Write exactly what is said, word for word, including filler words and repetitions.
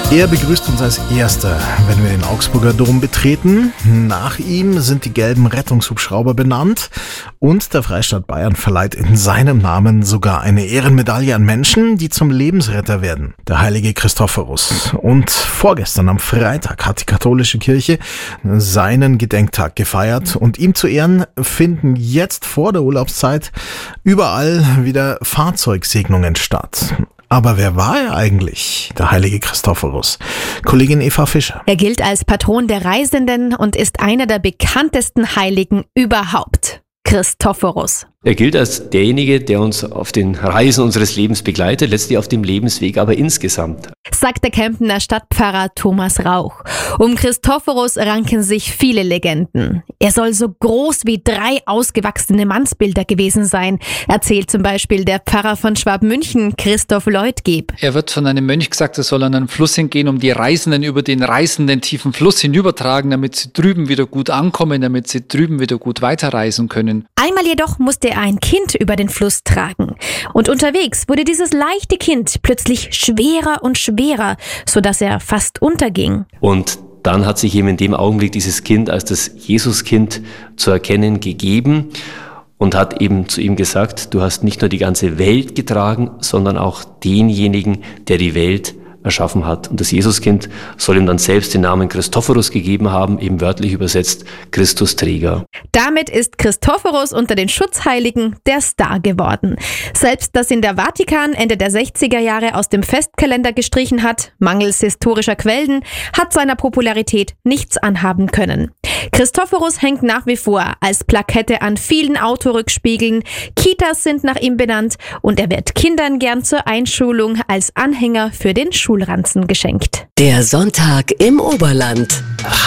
Er begrüßt uns als Erster, wenn wir den Augsburger Dom betreten. Nach ihm sind die gelben Rettungshubschrauber benannt und der Freistaat Bayern verleiht in seinem Namen sogar eine Ehrenmedaille an Menschen, die zum Lebensretter werden. Der heilige Christophorus. Und vorgestern am Freitag hat die katholische Kirche seinen Gedenktag gefeiert und ihm zu Ehren finden jetzt vor der Urlaubszeit überall wieder Fahrzeugsegnungen statt. Aber wer war er eigentlich, der heilige Christophorus? Kollegin Eva Fischer. Er gilt als Patron der Reisenden und ist einer der bekanntesten Heiligen überhaupt. Christophorus. Er gilt als derjenige, der uns auf den Reisen unseres Lebens begleitet, letztlich auf dem Lebensweg, aber insgesamt. Sagt der Kemptener Stadtpfarrer Thomas Rauch. Um Christophorus ranken sich viele Legenden. Er soll so groß wie drei ausgewachsene Mannsbilder gewesen sein, erzählt zum Beispiel der Pfarrer von Schwabmünchen, Christoph Leutgeb. Er wird von einem Mönch gesagt, er soll an einen Fluss hingehen, um die Reisenden über den reißenden tiefen Fluss hinübertragen, damit sie drüben wieder gut ankommen, damit sie drüben wieder gut weiterreisen können. Einmal jedoch musste er ein Kind über den Fluss tragen. Und unterwegs wurde dieses leichte Kind plötzlich schwerer und schwerer, sodass er fast unterging. Und dann hat sich ihm in dem Augenblick dieses Kind als das Jesuskind zu erkennen gegeben und hat eben zu ihm gesagt, du hast nicht nur die ganze Welt getragen, sondern auch denjenigen, der die Welt erschaffen hat. Und das Jesuskind soll ihm dann selbst den Namen Christophorus gegeben haben, eben wörtlich übersetzt Christusträger. Damit ist Christophorus unter den Schutzheiligen der Star geworden. Selbst das in der Vatikan Ende der sechziger Jahre aus dem Festkalender gestrichen hat, mangels historischer Quellen, hat seiner Popularität nichts anhaben können. Christophorus hängt nach wie vor als Plakette an vielen Autorückspiegeln, Kitas sind nach ihm benannt und er wird Kindern gern zur Einschulung als Anhänger für den Schulranzen geschenkt. Der Sonntag im Oberland.